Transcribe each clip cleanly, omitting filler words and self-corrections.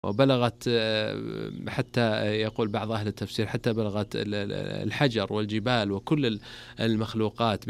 وبلغت حتى يقول بعض أهل التفسير حتى بلغت الحجر والجبال وكل المخلوقات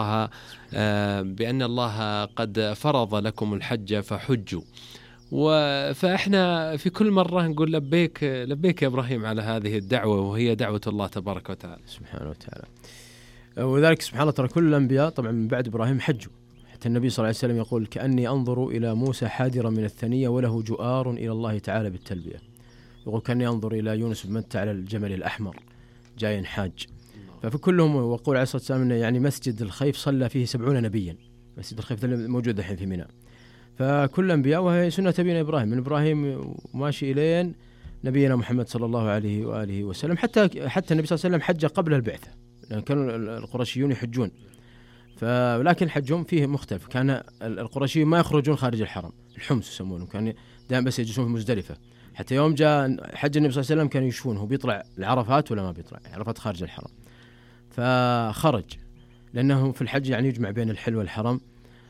بأن الله قد فرض لكم الحج فحجوا. فإحنا في كل مرة نقول لبيك لبيك يا إبراهيم على هذه الدعوة، وهي دعوة الله تبارك وتعالى سبحانه وتعالى. وذلك سبحان الله ترى كل الأنبياء طبعا من بعد إبراهيم حجوا، حتى النبي صلى الله عليه وسلم يقول كأني أنظر إلى موسى حادرا من الثنية وله جؤار إلى الله تعالى بالتلبية. يقول كأني أنظر إلى يونس بن متى على الجمل الأحمر جاي حاج. ففي كلهم وقول عليه الصلاة والسلام يعني مسجد الخيف صلى فيه 70 نبيا، مسجد الخيف موجود الحين في منى. فكل الأنبياء وهي سنة نبينا إبراهيم، من إبراهيم ماشي إلين نبينا محمد صلى الله عليه وآله وسلم. حتى النبي صلى الله عليه وسلم حج قبل البعثة، لأن كانوا القرشيون يحجون، ولكن حجهم فيه مختلف. كان القرشيون ما يخرجون خارج الحرم، الحمص يسمونه، كان دائما بس يجلسون في مزدلفة. حتى يوم جاء حج النبي صلى الله عليه وسلم كانوا يشوفون هو بيطلع العرفات ولا ما بيطلع عرفات خارج الحرم، فخرج لأنه في الحج يعني يجمع بين الحل والحرم.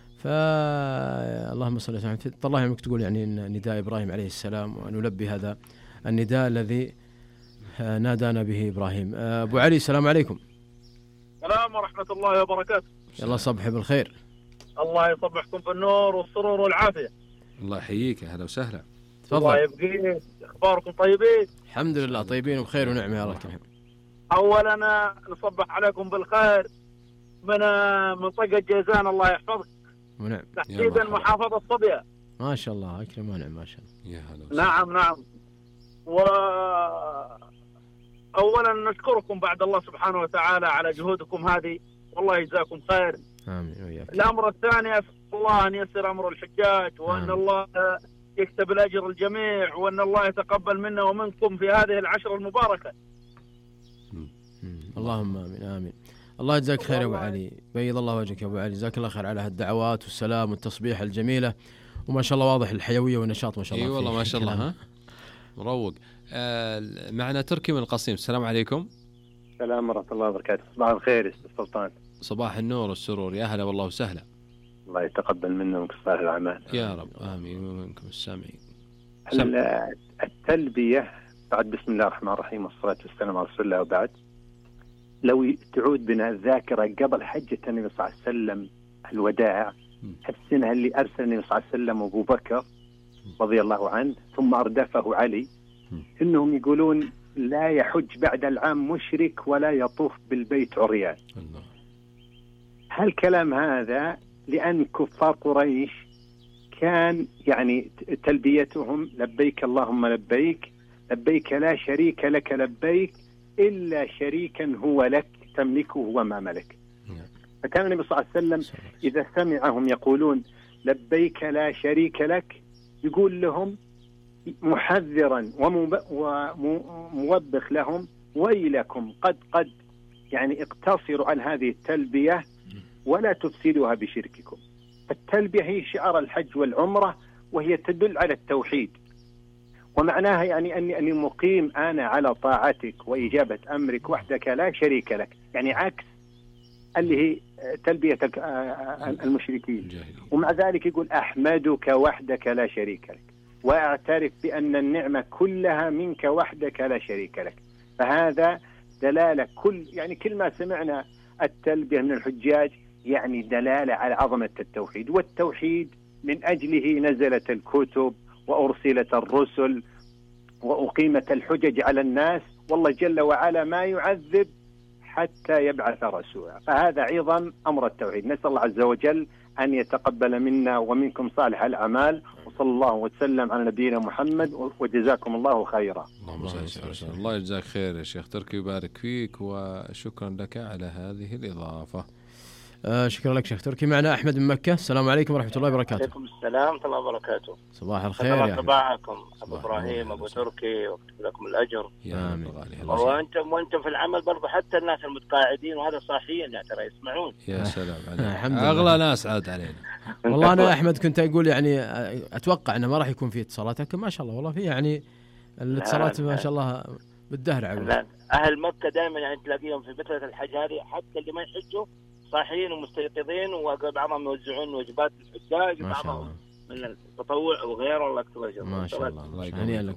فاللهم صل وسلم. الله يعلمك تقول يعني إن نداء إبراهيم عليه السلام، ونلبي هذا النداء الذي نادانا به إبراهيم. أبو علي السلام عليكم. السلام ورحمة الله وبركاته. يلا صبح بالخير. الله يصبحكم بالنور والسرور والعافية. الله يحييك، أهلا وسهلا. تفضل. الله يبقيك. أخباركم طيبين؟ الحمد لله طيبين وبخير ونعمة يا رب. أولا نصبح عليكم بالخير من منطقة جيزان، الله يحفظك. ونعم. تحديدا محافظة صبية. ما شاء الله أكرم ونعم ما شاء الله. يا هلا. نعم. أولا نشكركم بعد الله سبحانه وتعالى على جهودكم هذه، والله يجزاكم خير. آمين وياك. الأمر الثاني أسأل الله أن ييسر أمر الحجاج، وأن الله يكتب الأجر الجميع، وأن الله يتقبل منا ومنكم في هذه العشر المباركة. اللهم آمين آمين. الله يجزاك خير يا أبو علي، بيض الله وجهك يا أبو علي، جزاك الله خير على هالدعوات والسلام والتصبيح الجميلة، وما شاء الله واضح الحيوية والنشاط ما شاء الله. اي والله ما شاء الله. ها مروق. معنا تركي من القصيم. السلام عليكم. السلام ورحمة الله وبركاته. صباح الخير يا سلطان. صباح النور والسرور، يا هلا والله وسهلا. الله يتقبل منا ومنكم صالح الأعمال يا رب. آمين ومنكم السامعين. التلبية بعد بسم الله الرحمن الرحيم والصلاة والسلام على رسول الله، وبعد لو تعود بنا الذاكرة قبل حجة النبي صلى الله عليه وسلم الوداع، السنة اللي أرسل النبي صلى الله عليه وسلم أبو بكر رضي الله عنه ثم أردفه علي، إنهم يقولون لا يحج بعد العام مشرك ولا يطوف بالبيت عريان. هالكلام هذا لأن كفار قريش كان يعني تلبيتهم لبيك اللهم لبيك، لبيك لا شريك لك لبيك إلا شريكا هو لك تملكه وما ملك. فكان النبي صلى الله عليه وسلم إذا سمعهم يقولون لبيك لا شريك لك يقول لهم محذرا وموبخ لهم ويلكم قد يعني اقتصروا عن هذه التلبية ولا تفسدوها بشرككم. التلبية هي شعار الحج والعمرة، وهي تدل على التوحيد، ومعناها يعني أني مقيم أنا على طاعتك وإجابة أمرك وحدك لا شريك لك، يعني عكس اللي هي تلبية المشركين. ومع ذلك يقول أحمدك وحدك لا شريك لك، وأعترف بأن النعمة كلها منك وحدك لا شريك لك. فهذا دلالة كل ما سمعنا التلبية من الحجاج يعني دلالة على عظمة التوحيد، والتوحيد من أجله نزلت الكتب وأرسلت الرسل وأقيمت الحجج على الناس، والله جل وعلا ما يعذب حتى يبعث رسولا. فهذا عظم أمر التوحيد. نسأل الله عز وجل أن يتقبل منا ومنكم صالح الأعمال، وصلى الله وسلم على نبينا محمد، وجزاكم الله خيرا. الله يجزاك خير يا شيخ تركي ويبارك فيك، وشكرا لك على هذه الإضافة. شكرا لك شيخ تركي. معنا أحمد من مكة. السلام عليكم ورحمة الله وبركاته. عليكم السلام ورحمة الله وبركاته. صباح الخير يا أحمد. صباحكم أبو إبراهيم أبو تركي، وأكتب لكم الأجر. يا آمين. وأنتم في العمل برضو، حتى الناس المتقاعدين وهذا صاحيين يعني ترى يسمعون. يا سلام عليك. أغلى ناس عاد علينا. والله أنا أحمد كنت أقول يعني أتوقع أنه ما راح يكون في اتصالات، لكن ما شاء الله والله في يعني الاتصالات ما شاء الله بالدهر عقل. أهل مكة دائما يعني تلاقيهم في فترة الحج هذه، حتى اللي ما يحجوا صاحيين ومستيقظين، وبعضهم يوزعون وجبات الحجاج، وبعضهم من التطوع وغيره. الله يكتب اجر. ما شاء الله. الله يقويك. هنيئا لك.